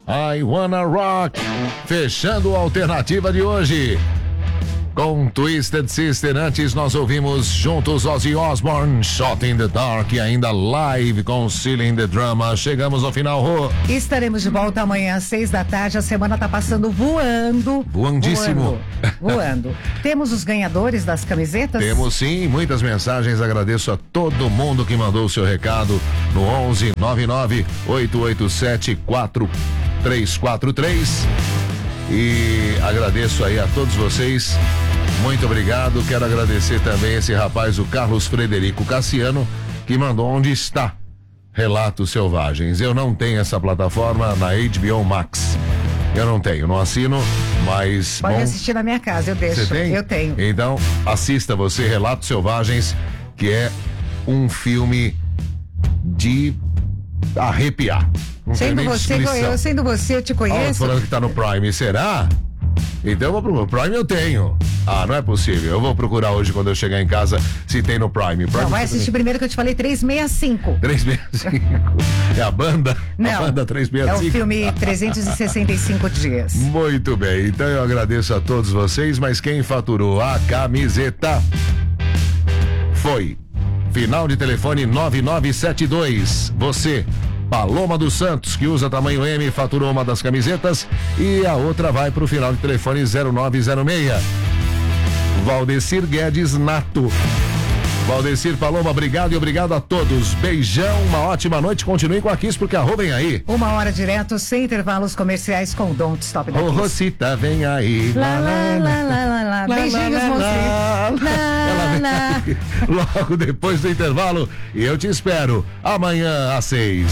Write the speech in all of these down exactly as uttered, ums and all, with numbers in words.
I Wanna Rock. Fechando a alternativa de hoje. Com Twisted Sister, antes nós ouvimos juntos Ozzy Osbourne, Shot in the Dark, e ainda live com Sealing the Drama. Chegamos ao final, Rô. Estaremos de volta amanhã às seis da tarde. A semana tá passando voando. Voandíssimo. Voando. voando. Temos os ganhadores das camisetas? Temos sim, muitas mensagens. Agradeço a todo mundo que mandou o seu recado no onze nove nove oito oito sete quatro três quatro três. E agradeço aí a todos vocês. Muito obrigado. Quero agradecer também esse rapaz, o Carlos Frederico Cassiano, que mandou Onde Está Relatos Selvagens. Eu não tenho essa plataforma na H B O Max. Eu não tenho, não assino, mas... Pode bom, assistir na minha casa, eu deixo. Você tem? Eu tenho. Então, assista você Relatos Selvagens, que é um filme de arrepiar. Não sendo você, eu, sendo você, eu te conheço. Oh, falando que tá no Prime, será? Então eu vou procurar. Prime eu tenho. Ah, não é possível. Eu vou procurar hoje quando eu chegar em casa se tem no Prime. Prime não, vai assistir tem... primeiro que eu te falei trezentos e sessenta e cinco. trezentos e sessenta e cinco. É a banda? Não. A banda trezentos e sessenta e cinco. É o filme trezentos e sessenta e cinco dias. Muito bem. Então eu agradeço a todos vocês, mas quem faturou a camiseta foi final de telefone nove nove sete dois. Você, Paloma dos Santos, que usa tamanho M, faturou uma das camisetas e a outra vai para o final de telefone zero nove zero seis. Valdecir Guedes Nato. Valdecir, Paloma, obrigado e obrigado a todos. Beijão, uma ótima noite. Continue com a Kiss, porque a Rô vem aí. Uma hora direto, sem intervalos comerciais, com o Don't Stop da Kiss. Ô, Rosita, vem aí. Lá, lá, lá, lá, lá, lá. Beijinhos, mocinho. Ela vem logo depois do intervalo e eu te espero amanhã às seis.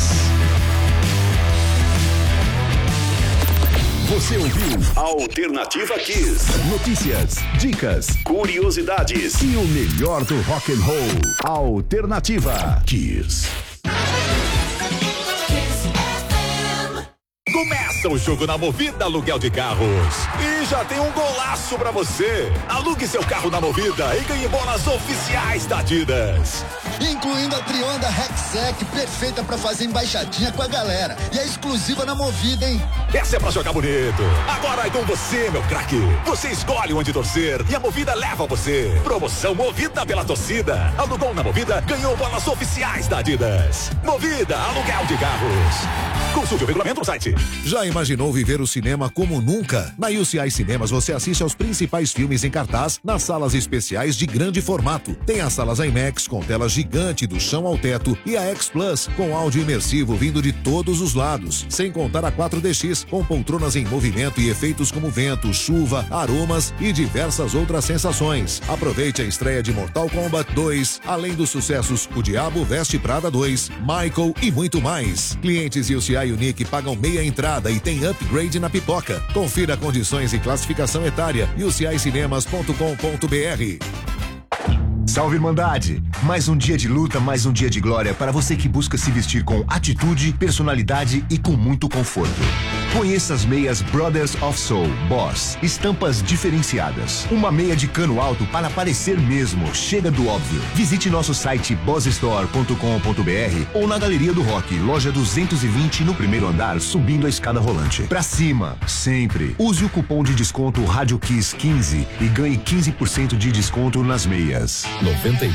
Você ouviu Alternativa Kiss. Notícias, dicas, curiosidades e o melhor do rock and roll. Alternativa Kiss. Começa o jogo na Movida Aluguel de Carros. E já tem um golaço pra você. Alugue seu carro na Movida e ganhe bolas oficiais da Adidas. Incluindo a Trionda Rexec, perfeita pra fazer embaixadinha com a galera. E é exclusiva na Movida, hein? Essa é pra jogar bonito. Agora é com você, meu craque. Você escolhe onde torcer e a Movida leva você. Promoção Movida pela torcida. Alugou na Movida, ganhou bolas oficiais da Adidas. Movida Aluguel de Carros. Consulte o regulamento no site. Já imaginou viver o cinema como nunca? Na U C I Cinemas você assiste aos principais filmes em cartaz nas salas especiais de grande formato. Tem as salas IMAX com tela gigante do chão ao teto e a X Plus com áudio imersivo vindo de todos os lados. Sem contar a quatro D X com poltronas em movimento e efeitos como vento, chuva, aromas e diversas outras sensações. Aproveite a estreia de Mortal Kombat dois, além dos sucessos O Diabo Veste Prada dois, Michael e muito mais. Clientes U C I Unique pagam meia entrada e tem upgrade na pipoca. Confira condições e classificação etária u c i cinemas ponto com ponto b r. Salve, Irmandade! Mais um dia de luta, mais um dia de glória para você que busca se vestir com atitude, personalidade e com muito conforto. Conheça as meias Brothers of Soul Boss, estampas diferenciadas. Uma meia de cano alto para parecer mesmo, chega do óbvio. Visite nosso site boss store ponto com ponto b r ou na Galeria do Rock, loja duzentos e vinte, no primeiro andar, subindo a escada rolante. Pra cima, sempre. Use o cupom de desconto Rádio Kiss quinze e ganhe quinze por cento de desconto nas meias. noventa e